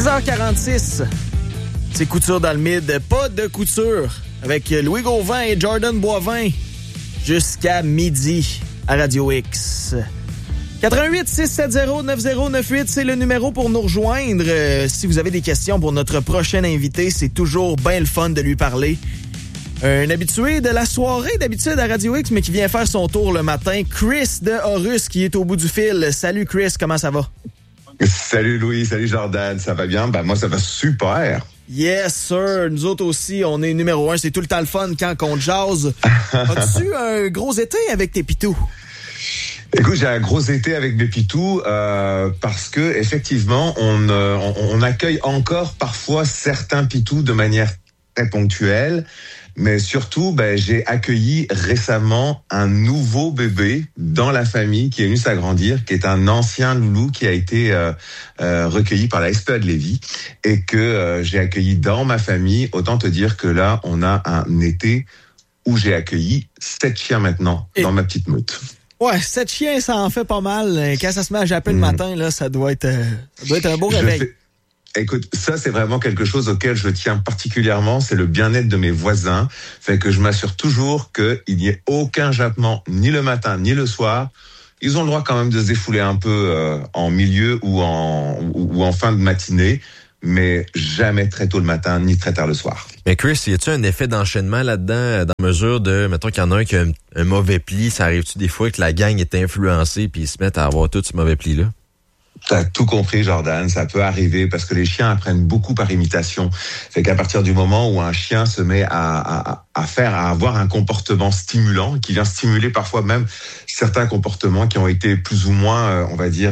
10h46, c'est Couture dans le Mid, pas de couture, avec Louis Gauvin et Jordan Boivin, jusqu'à midi à Radio X. 88 670 9098, c'est le numéro pour nous rejoindre. Si vous avez des questions pour notre prochain invité, c'est toujours bien le fun de lui parler. Un habitué de la soirée d'habitude à Radio X, mais qui vient faire son tour le matin, Chris de Horus, qui est au bout du fil. Salut Chris, comment ça va? Salut Louis, salut Jordan, ça va bien? Ben moi ça va super. Yes sir, nous autres aussi, on est numéro 1, c'est tout le temps le fun quand on jase. As-tu un gros été avec tes pitous? Écoute, j'ai un gros été avec mes pitous parce que effectivement, on accueille encore parfois certains pitous de manière très ponctuelle, mais surtout, j'ai accueilli récemment un nouveau bébé dans la famille qui est venu s'agrandir, qui est un ancien loulou qui a été recueilli par la SPA de Lévis et que j'ai accueilli dans ma famille. Autant te dire que là, on a un été où j'ai accueilli 7 chiens maintenant dans ma petite meute. Ouais, 7 chiens, ça en fait pas mal. Quand ça se met à japper le matin, là, ça doit être un beau réveil. Écoute, ça, c'est vraiment quelque chose auquel je tiens particulièrement. C'est le bien-être de mes voisins. Fait que je m'assure toujours qu'il n'y ait aucun jappement, ni le matin, ni le soir. Ils ont le droit quand même de se défouler un peu en milieu ou en fin de matinée, mais jamais très tôt le matin, ni très tard le soir. Mais Chris, y a-tu un effet d'enchaînement là-dedans, dans mesure de, mettons qu'il y en a un qui a un mauvais pli, ça arrive-tu des fois que la gang est influencée puis ils se mettent à avoir tout ce mauvais pli-là? T'as tout compris, Jordan. Ça peut arriver parce que les chiens apprennent beaucoup par imitation. Fait qu'à partir du moment où un chien se met à avoir un comportement stimulant, qui vient stimuler parfois même certains comportements qui ont été plus ou moins,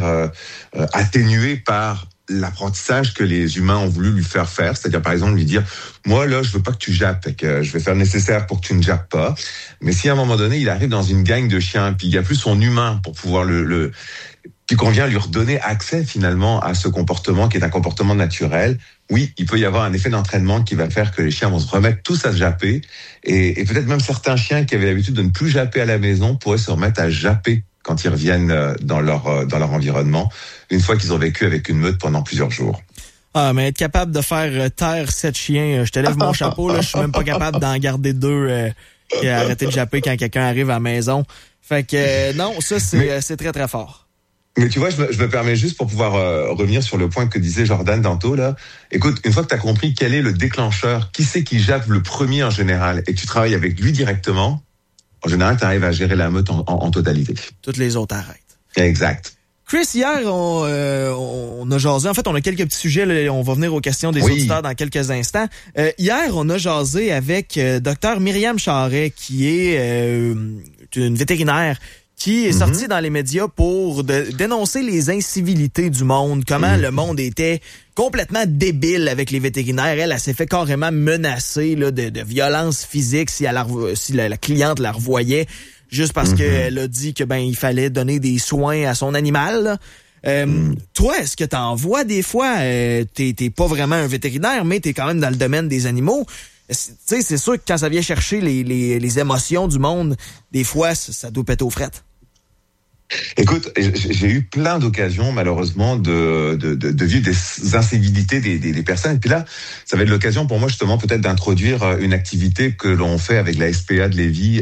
atténués par l'apprentissage que les humains ont voulu lui faire faire, c'est-à-dire par exemple lui dire moi là je veux pas que tu jappes, et que je vais faire le nécessaire pour que tu ne jappes pas. Mais si à un moment donné il arrive dans une gang de chiens, puis il y a plus son humain pour pouvoir puis qu'on vient lui redonner accès finalement à ce comportement qui est un comportement naturel, oui, il peut y avoir un effet d'entraînement qui va faire que les chiens vont se remettre tous à japper, et peut-être même certains chiens qui avaient l'habitude de ne plus japper à la maison pourraient se remettre à japper quand ils reviennent dans leur environnement, une fois qu'ils ont vécu avec une meute pendant plusieurs jours. Ah, mais être capable de faire taire 7 chiens, je te lève mon chapeau, là, je suis même pas capable d'en garder 2 et arrêter de japper quand quelqu'un arrive à la maison. Fait que non, ça c'est très très fort. Mais tu vois, je me permets juste pour pouvoir revenir sur le point que disait Jordan tantôt là. Écoute, une fois que tu as compris quel est le déclencheur, qui c'est qui jappe le premier en général, et que tu travailles avec lui directement, en général, tu arrives à gérer la meute en totalité. Toutes les autres arrêtent. Exact. Chris, hier, on a jasé. En fait, on a quelques petits sujets. Là, on va venir aux questions des auditeurs dans quelques instants. Hier, on a jasé avec Dr Myriam Charret, qui est une vétérinaire qui est sortie dans les médias pour dénoncer les incivilités du monde, comment le monde était complètement débile avec les vétérinaires. Elle s'est fait carrément menacer là, de violence physique si la cliente la revoyait, juste parce qu'elle a dit que il fallait donner des soins à son animal. Toi, est-ce que t'en vois des fois, t'es pas vraiment un vétérinaire, mais t'es quand même dans le domaine des animaux. Tu sais, c'est sûr que quand ça vient chercher les émotions du monde, des fois, ça doit péter aux frettes. Écoute, j'ai eu plein d'occasions, malheureusement, de vivre des incivilités des personnes. Et puis là, ça va être l'occasion pour moi, justement, peut-être d'introduire une activité que l'on fait avec la SPA de Lévis,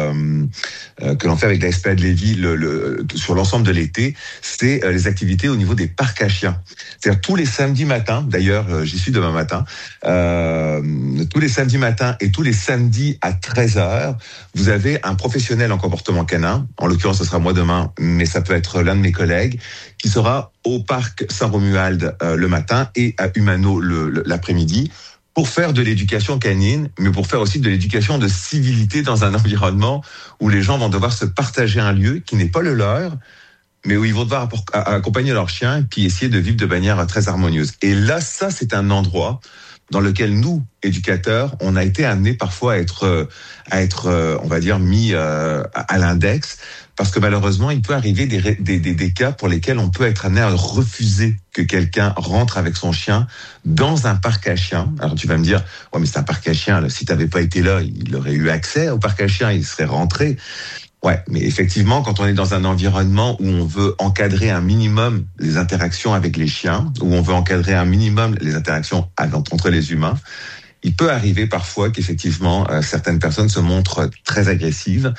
sur l'ensemble de l'été. C'est les activités au niveau des parcs à chiens. C'est-à-dire tous les samedis matins, d'ailleurs, j'y suis demain matin, tous les samedis matins et tous les samedis à 13h, vous avez un professionnel en comportement canin. En l'occurrence, ce sera moi demain, mais ça peut être l'un de mes collègues, qui sera au parc Saint-Romuald le matin et à Humano l'après-midi, pour faire de l'éducation canine, mais pour faire aussi de l'éducation de civilité dans un environnement où les gens vont devoir se partager un lieu qui n'est pas le leur, mais où ils vont devoir accompagner leur chien et puis essayer de vivre de manière très harmonieuse. Et là, ça, c'est un endroit dans lequel nous, éducateurs, on a été amenés parfois à être, on va dire, mis à l'index, parce que malheureusement, il peut arriver des cas pour lesquels on peut être amené à refuser que quelqu'un rentre avec son chien dans un parc à chiens. Alors tu vas me dire, ouais, mais c'est un parc à chiens, là, si t'avais pas été là, il aurait eu accès au parc à chiens, il serait rentré. Ouais, mais effectivement, quand on est dans un environnement où on veut encadrer un minimum les interactions avec les chiens, où on veut encadrer un minimum les interactions entre les humains, il peut arriver parfois qu'effectivement certaines personnes se montrent très agressives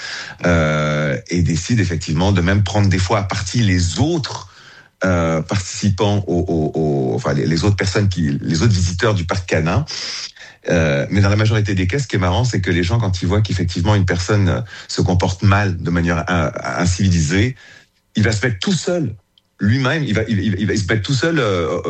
et décident effectivement de même prendre des fois à partie les autres participants enfin les autres personnes les autres visiteurs du parc canin. Mais dans la majorité des cas, ce qui est marrant, c'est que les gens, quand ils voient qu'effectivement une personne se comporte mal de manière incivilisée, il va se mettre tout seul. Lui-même, il va se mettre tout seul,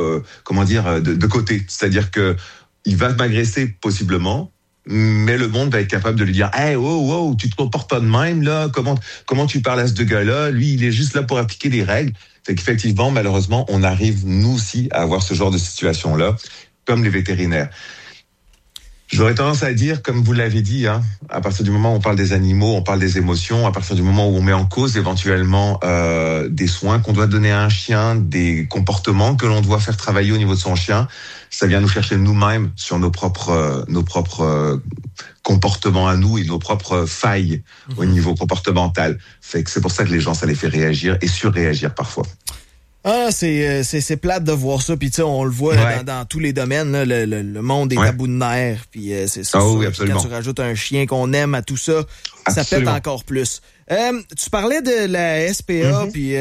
de côté. C'est-à-dire que il va m'agresser possiblement, mais le monde va être capable de lui dire, hey, oh, tu te comportes pas de même là. Comment tu parles à ce gars-là? Lui, il est juste là pour appliquer des règles. Fait qu'effectivement, malheureusement, on arrive nous aussi à avoir ce genre de situation-là, comme les vétérinaires. J'aurais tendance à dire, comme vous l'avez dit, à partir du moment où on parle des animaux, on parle des émotions, à partir du moment où on met en cause éventuellement des soins qu'on doit donner à un chien, des comportements que l'on doit faire travailler au niveau de son chien, ça vient nous chercher nous-mêmes sur nos propres comportements à nous et nos propres failles au niveau comportemental. Fait que c'est pour ça que les gens, ça les fait réagir et surréagir parfois. Ah, c'est plate de voir ça, puis tu sais, on le voit dans tous les domaines, là, le monde est à bout de nerfs, puis c'est ça. Oui, absolument. Quand tu rajoutes un chien qu'on aime à tout ça, ça pète encore plus. Tu parlais de la SPA, puis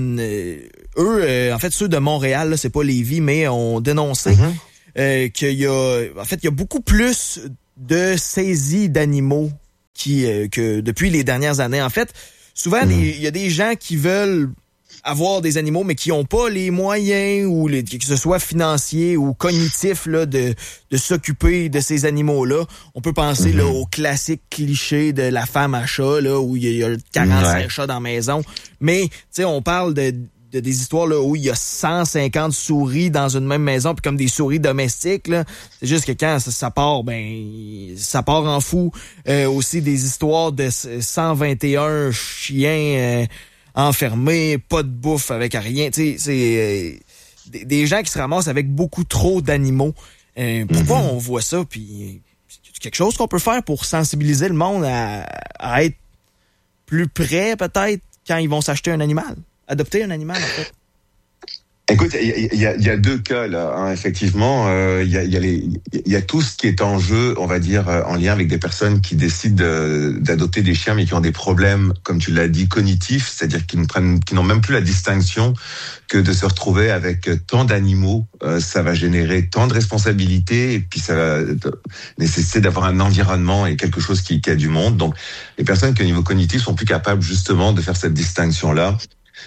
eux, en fait, ceux de Montréal, là, c'est pas Lévis, mais ont dénoncé qu'il y a beaucoup plus de saisies d'animaux que depuis les dernières années. En fait, souvent, il y a des gens qui veulent avoir des animaux, mais qui n'ont pas les moyens, ou que ce soit financier ou cognitif, là, de s'occuper de ces animaux-là. On peut penser là, au classique cliché de la femme à chat, là, où il y a 45 chats dans la maison. Mais, tu sais, on parle de des histoires là, où il y a 150 souris dans une même maison, puis comme des souris domestiques, là. C'est juste que quand ça part, ça part en fou. Aussi des histoires de 121 chiens enfermés, pas de bouffe avec rien. Tu sais, c'est des gens qui se ramassent avec beaucoup trop d'animaux. Pourquoi on voit ça? Puis c'est quelque chose qu'on peut faire pour sensibiliser le monde à être plus près, peut-être, quand ils vont s'acheter un animal. Adopter un animal, en fait. Écoute, il y a deux cas là, effectivement. Il y a tout ce qui est en jeu, on va dire, en lien avec des personnes qui décident d'adopter des chiens, mais qui ont des problèmes, comme tu l'as dit, cognitifs, c'est-à-dire qui n'ont même plus la distinction que de se retrouver avec tant d'animaux. Ça va générer tant de responsabilités, et puis ça va nécessiter d'avoir un environnement et quelque chose qui a du monde. Donc, les personnes qui au niveau cognitif sont plus capables justement de faire cette distinction-là.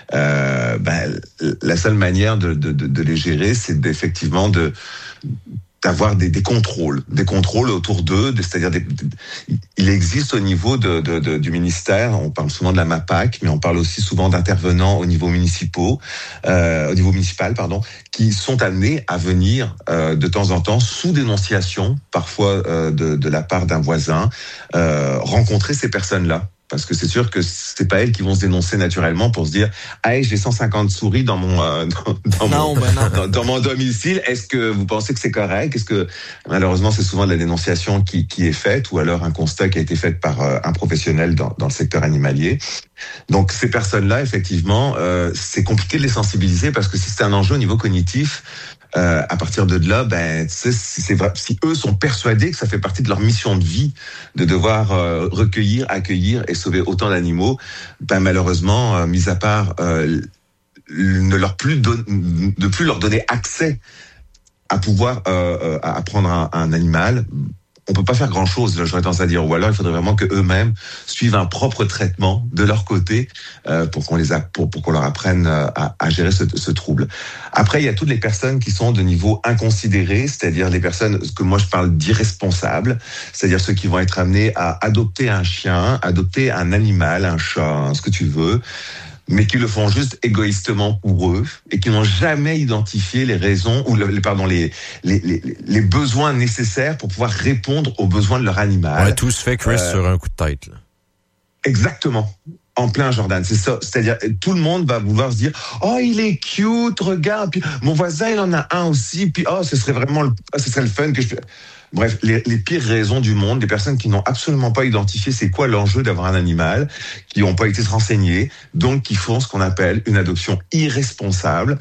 La seule manière de les gérer, c'est effectivement d'avoir des contrôles autour d'eux, c'est-à-dire il existe au niveau du ministère, on parle souvent de la MAPAC, mais on parle aussi souvent d'intervenants au niveau municipal, qui sont amenés à venir de temps en temps sous dénonciation, parfois de la part d'un voisin, rencontrer ces personnes-là. Parce que c'est sûr que c'est pas elles qui vont se dénoncer naturellement pour se dire hey, j'ai 150 souris dans mon dans mon domicile, est-ce que vous pensez que c'est correct? Est-ce que malheureusement c'est souvent de la dénonciation qui est faite, ou alors un constat qui a été fait par un professionnel dans le secteur animalier. Donc ces personnes-là, effectivement, c'est compliqué de les sensibiliser, parce que si c'est un enjeu au niveau cognitif, à partir de là, c'est vrai, si eux sont persuadés que ça fait partie de leur mission de vie de devoir recueillir, accueillir et sauver autant d'animaux, malheureusement, mis à part ne plus leur donner accès à pouvoir à prendre un animal, on peut pas faire grand-chose, j'aurais tendance à dire. Ou alors il faudrait vraiment que eux-mêmes suivent un propre traitement de leur côté pour qu'on leur apprenne à gérer ce trouble. Après, il y a toutes les personnes qui sont de niveau inconsidéré, c'est-à-dire les personnes que moi je parle d'irresponsables, c'est-à-dire ceux qui vont être amenés à adopter un chien, adopter un animal, un chat, ce que tu veux, mais qui le font juste égoïstement pour eux, et qui n'ont jamais identifié les raisons ou les besoins nécessaires pour pouvoir répondre aux besoins de leur animal. Ouais, tout se fait, Chris, sur un coup de tête, là. Exactement. En plein, Jordan, c'est ça. C'est-à-dire, tout le monde va vouloir se dire, oh, il est cute, regarde, puis mon voisin, il en a un aussi, puis oh, ce serait le fun que je... Bref, les pires raisons du monde, des personnes qui n'ont absolument pas identifié c'est quoi l'enjeu d'avoir un animal, qui n'ont pas été renseignées, donc qui font ce qu'on appelle une adoption irresponsable.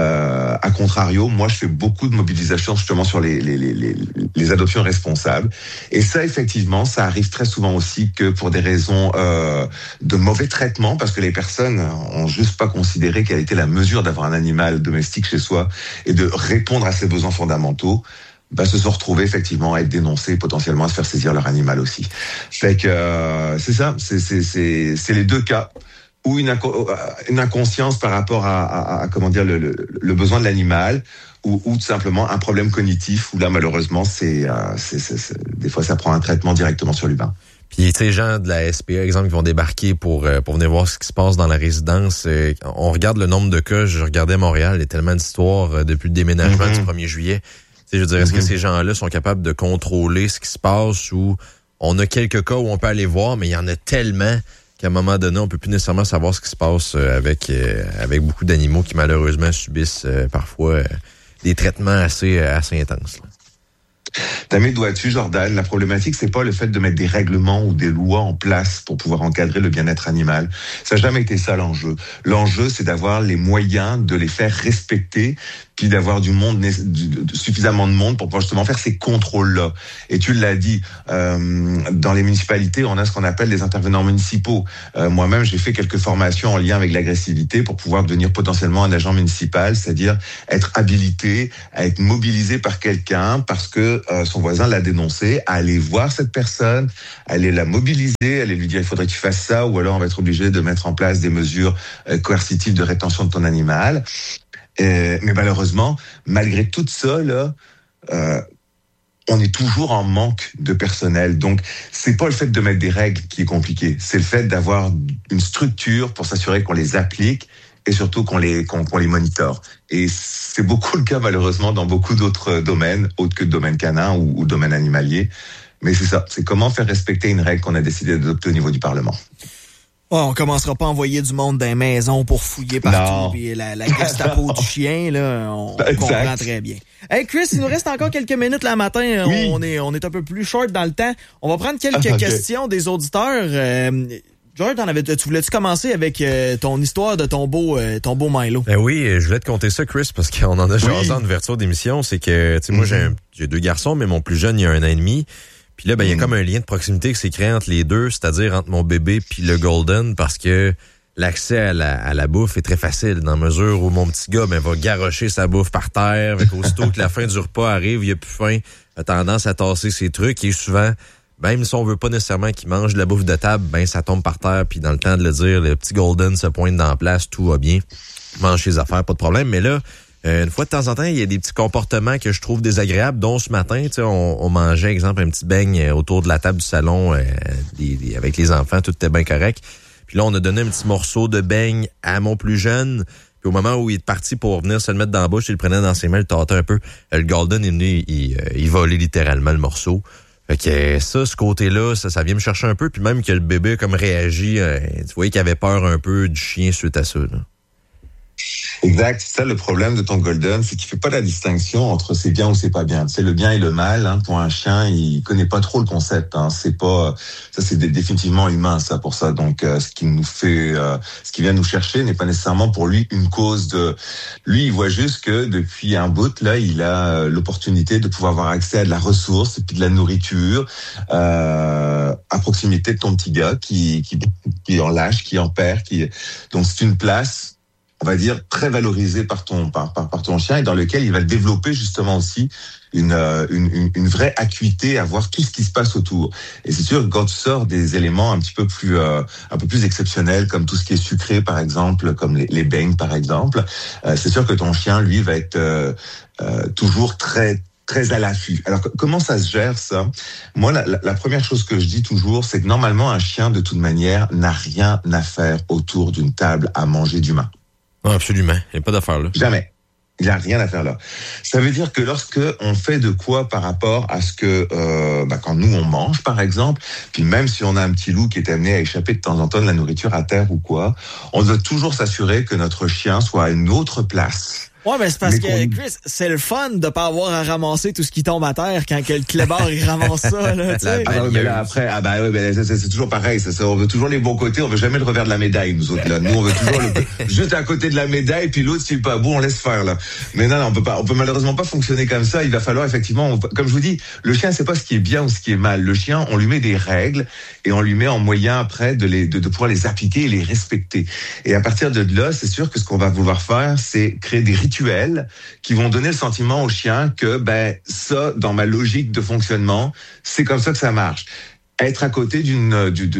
À contrario, moi, je fais beaucoup de mobilisation justement sur les adoptions responsables. Et ça, effectivement, ça arrive très souvent aussi que pour des raisons de mauvais traitement, parce que les personnes ont juste pas considéré quelle était la mesure d'avoir un animal domestique chez soi et de répondre à ses besoins fondamentaux. Se sont retrouvés effectivement à être dénoncés, potentiellement à se faire saisir leur animal aussi. Fait que c'est ça, c'est les deux cas où une inconscience par rapport à comment dire le besoin de l'animal ou tout simplement un problème cognitif où là malheureusement c'est des fois ça prend un traitement directement sur l'humain. Puis, tu sais, gens de la SPA, exemple, qui vont débarquer pour venir voir ce qui se passe dans la résidence. On regarde le nombre de cas. Je regardais Montréal, il y a tellement d'histoires depuis le déménagement du 1er juillet. Je veux dire, est-ce que ces gens-là sont capables de contrôler ce qui se passe ou on a quelques cas où on peut aller voir, mais il y en a tellement qu'à un moment donné, on peut plus nécessairement savoir ce qui se passe avec beaucoup d'animaux qui malheureusement subissent parfois des traitements assez intenses. Là. T'as mis le doigt dessus, Jordan. La problématique, c'est pas le fait de mettre des règlements ou des lois en place pour pouvoir encadrer le bien-être animal. Ça n'a jamais été ça l'enjeu. L'enjeu, c'est d'avoir les moyens de les faire respecter, puis d'avoir suffisamment de monde pour pouvoir justement faire ces contrôles-là. Et tu l'as dit, dans les municipalités, on a ce qu'on appelle les intervenants municipaux. Moi-même, j'ai fait quelques formations en lien avec l'agressivité pour pouvoir devenir potentiellement un agent municipal, c'est-à-dire être habilité à être mobilisé par quelqu'un parce que son voisin l'a dénoncé, à aller voir cette personne, aller la mobiliser, aller lui dire il faudrait que tu fasses ça, ou alors on va être obligé de mettre en place des mesures coercitives de rétention de ton animal. Mais malheureusement, malgré tout ça, là, on est toujours en manque de personnel. Donc, c'est pas le fait de mettre des règles qui est compliqué. C'est le fait d'avoir une structure pour s'assurer qu'on les applique et surtout qu'on les monitore. Et c'est beaucoup le cas, malheureusement, dans beaucoup d'autres domaines, autres que le domaine canin ou domaine animalier. Mais c'est ça. C'est comment faire respecter une règle qu'on a décidé d'adopter au niveau du Parlement. Ouais, on commencera pas à envoyer du monde dans les maisons pour fouiller partout. Puis la Gestapo du chien, là, on comprend très bien. Hey Chris, il nous reste encore quelques minutes là matin. Oui. On est un peu plus short dans le temps. On va prendre quelques questions des auditeurs. George, tu voulais-tu commencer avec ton histoire de ton beau Milo? Oui, je voulais te conter ça, Chris, parce qu'on en a jasé en ouverture d'émission. C'est que, tu sais, moi, j'ai 2 garçons, mais mon plus jeune, il y a 1 an et demi. Puis là, il y a comme un lien de proximité qui s'est créé entre les deux, c'est-à-dire entre mon bébé puis le Golden, parce que l'accès à la bouffe est très facile, dans la mesure où mon petit gars va garrocher sa bouffe par terre, avec aussitôt que la fin du repas arrive, il a plus faim, a tendance à tasser ses trucs, et souvent, même si on veut pas nécessairement qu'il mange de la bouffe de table, ça tombe par terre, puis dans le temps de le dire, le petit Golden se pointe dans la place, tout va bien, mange ses affaires, pas de problème, mais là, une fois de temps en temps, il y a des petits comportements que je trouve désagréables, dont ce matin, tu sais, on mangeait, exemple, un petit beigne autour de la table du salon avec les enfants, tout était bien correct. Puis là, on a donné un petit morceau de beigne à mon plus jeune. Puis au moment où il est parti pour venir se le mettre dans la bouche, il le prenait dans ses mains, le tâtait un peu. Le Golden est venu, il volait littéralement le morceau. Fait que ça, ce côté-là, ça vient me chercher un peu. Puis même que le bébé a comme réagi, tu voyais qu'il avait peur un peu du chien suite à ça, là. Exact, c'est ça le problème de ton Golden, c'est qu'il fait pas la distinction entre c'est bien ou c'est pas bien. Tu sais, le bien et le mal, pour un chien, il connaît pas trop le concept. C'est pas, ça c'est définitivement humain, ça pour ça. Donc, ce qui vient nous chercher n'est pas nécessairement pour lui une cause de. Lui, il voit juste que depuis un bout là, il a l'opportunité de pouvoir avoir accès à de la ressource et puis de la nourriture à proximité de ton petit gars qui en lâche, qui en perd, donc c'est une place, on va dire, très valorisé par ton chien et dans lequel il va développer justement aussi une vraie acuité à voir tout ce qui se passe autour. Et c'est sûr que quand tu sors des éléments un peu plus exceptionnels, comme tout ce qui est sucré par exemple, comme les beignes par exemple, c'est sûr que ton chien, lui, va être toujours très à l'affût. Alors, comment ça se gère, ça? Moi, la première chose que je dis toujours, c'est que normalement, un chien, de toute manière, n'a rien à faire autour d'une table à manger d'humain. Absolument. Il n'y a pas d'affaire là. Jamais. Il n'y a rien à faire là. Ça veut dire que lorsque on fait de quoi par rapport à ce que quand nous on mange par exemple, puis même si on a un petit loup qui est amené à échapper de temps en temps de la nourriture à terre ou quoi, on doit toujours s'assurer que notre chien soit à une autre place. Ouais, mais c'est parce que, Chris, c'est le fun de pas avoir à ramasser tout ce qui tombe à terre quand que le clébard, il ramasse ça, là, tu sais. Mais là, après, c'est toujours pareil, on veut toujours les bons côtés, on veut jamais le revers de la médaille, nous autres, là. Nous, on veut toujours juste à côté de la médaille, puis l'autre, s'il est pas beau, on laisse faire, là. Mais non, on peut malheureusement pas fonctionner comme ça. Il va falloir, effectivement, comme je vous dis, le chien, c'est pas ce qui est bien ou ce qui est mal. Le chien, on lui met des règles et on lui met en moyen après de pouvoir les appliquer et les respecter. Et à partir de là, c'est sûr que ce qu'on va vouloir faire, c'est créer des rituels qui vont donner le sentiment au chien que ça, dans ma logique de fonctionnement, c'est comme ça que ça marche. Être à côté d'une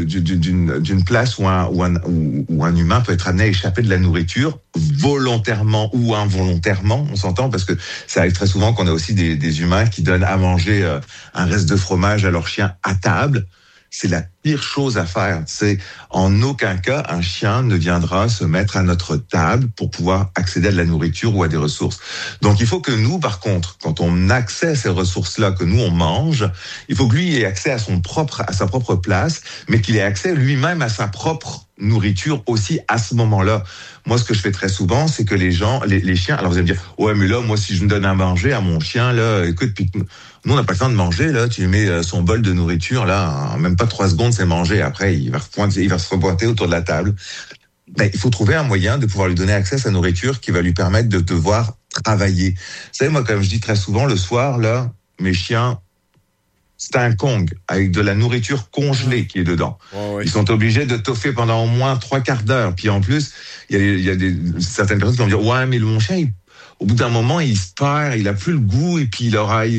place où un humain peut être amené à échapper de la nourriture volontairement ou involontairement, on s'entend, parce que ça arrive très souvent qu'on a aussi des humains qui donnent à manger un reste de fromage à leur chien à table. C'est la pire chose à faire. C'est en aucun cas un chien ne viendra se mettre à notre table pour pouvoir accéder à de la nourriture ou à des ressources. Donc il faut que nous, par contre, quand on a accès à ces ressources-là, que nous on mange, il faut que lui ait accès à sa propre place, mais qu'il ait accès lui-même à sa propre nourriture aussi à ce moment-là. Moi, ce que je fais très souvent, c'est que les chiens, alors vous allez me dire, ouais, mais là, moi, si je me donne à manger à mon chien, là, écoute, puis nous, on n'a pas le temps de manger, là, tu lui mets son bol de nourriture, là, en même pas 3 secondes, c'est mangé. Après, il va se repointer autour de la table. Il faut trouver un moyen de pouvoir lui donner accès à sa nourriture qui va lui permettre de devoir travailler. Vous savez, moi, comme je dis très souvent, le soir, là, mes chiens, c'est un Kong avec de la nourriture congelée qui est dedans. Oh oui. Ils sont obligés de toffer pendant au moins 3/4 d'heure. Puis en plus, il y a certaines personnes qui vont me dire, ouais, mais mon chien, au bout d'un moment, il se perd, il a plus le goût, et puis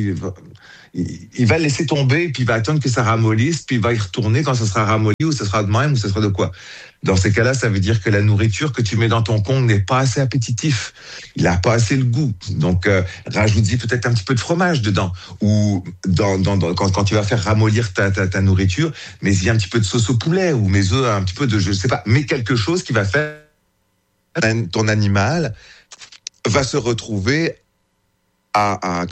il va laisser tomber, puis il va attendre que ça ramollisse, puis il va y retourner quand ça sera ramolli, ou ça sera de même, ou ça sera de quoi. Dans ces cas-là, ça veut dire que la nourriture que tu mets dans ton Kong n'est pas assez appétitif. Il n'a pas assez le goût. Donc, rajoute-y peut-être un petit peu de fromage dedans. Ou quand tu vas faire ramollir ta nourriture, mets-y un petit peu de sauce au poulet, ou mets-y un petit peu de, je sais pas, mets quelque chose qui va faire ton animal va se retrouver va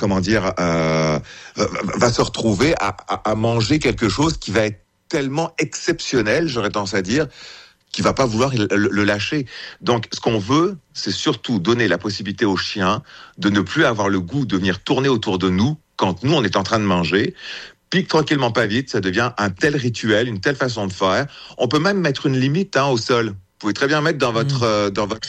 se retrouver à manger quelque chose qui va être tellement exceptionnel, j'aurais tendance à dire, qu'il va pas vouloir le lâcher. Donc, ce qu'on veut, c'est surtout donner la possibilité aux chiens de ne plus avoir le goût de venir tourner autour de nous quand nous, on est en train de manger. Puis, tranquillement, pas vite, ça devient un tel rituel, une telle façon de faire. On peut même mettre une limite au sol. Vous pouvez très bien mettre dans votre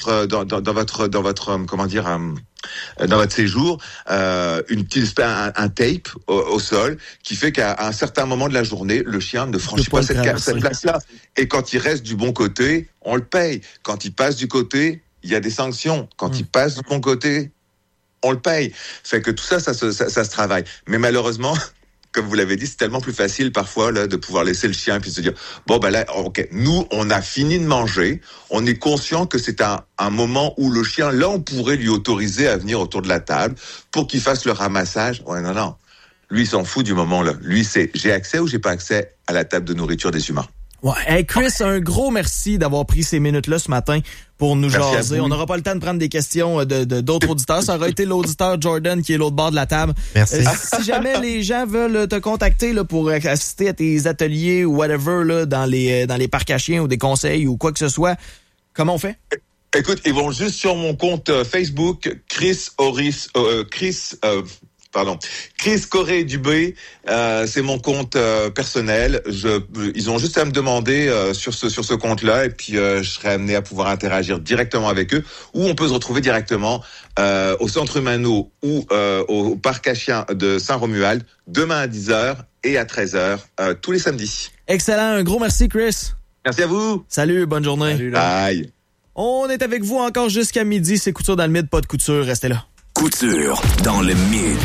séjour un tape au sol qui fait qu'à un certain moment de la journée, le chien ne franchit pas cette place-là. Et quand il reste du bon côté, on le paye. Quand il passe du côté, il y a des sanctions. Quand il passe du bon côté, on le paye. Fait que tout ça se travaille. Mais malheureusement, comme vous l'avez dit, c'est tellement plus facile parfois là de pouvoir laisser le chien puis se dire ok, nous on a fini de manger, on est conscient que c'est un moment où le chien là on pourrait lui autoriser à venir autour de la table pour qu'il fasse le ramassage. Ouais, non, lui il s'en fout du moment là. Lui c'est j'ai accès ou j'ai pas accès à la table de nourriture des humains. Ouais. Hey Chris, un gros merci d'avoir pris ces minutes-là ce matin pour nous jaser. On n'aura pas le temps de prendre des questions d'autres auditeurs. Ça aurait été l'auditeur Jordan qui est l'autre bord de la table. Merci. Si jamais les gens veulent te contacter là, pour assister à tes ateliers ou whatever là, dans les parcs à chiens ou des conseils ou quoi que ce soit, comment on fait? Écoute, ils vont juste sur mon compte Facebook, Chris Corré Dubé, c'est mon compte personnel. Ils ont juste à me demander sur ce compte-là, et puis je serai amené à pouvoir interagir directement avec eux. Ou on peut se retrouver directement au Centre Humano ou au parc à chiens de Saint-Romuald demain à 10h et à 13h tous les samedis. Excellent, un gros merci Chris. Merci à vous. Salut, bonne journée. Salut, bye. On est avec vous encore jusqu'à midi. C'est Couture dans le Mid, pas de couture, restez là. Couture dans le Mid.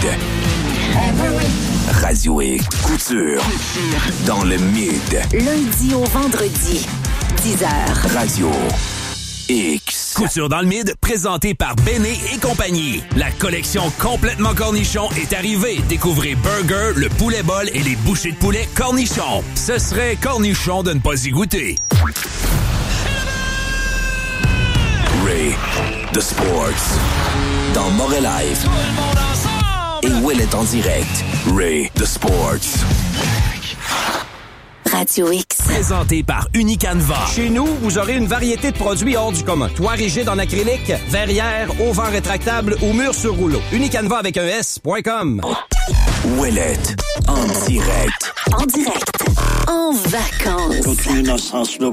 Radio X Couture dans le Mid. Lundi au vendredi, 10h. Radio X. Couture dans le Mid, présenté par Béné et compagnie. La collection complètement cornichon est arrivée. Découvrez Burger, le poulet bol et les bouchées de poulet cornichon. Ce serait cornichon de ne pas y goûter. Ray the Sports. Dans Morel Live. Et Ouellet en direct. Ray the Sports. Radio X. Présenté par Unicanva. Chez nous, vous aurez une variété de produits hors du commun. Toit rigide en acrylique, verrière, auvent rétractable ou mur sur rouleau. Unicanva avec un S.com. Ouellet en direct. En direct. En vacances. Toute l'innocence